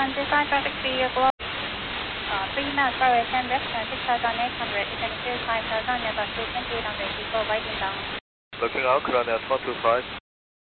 25 traffic vehicle. 3 miles per hour, 10 west, 6,800. You can clear 5,000, about 2,800 people waiting down. Looking out, Crown 125.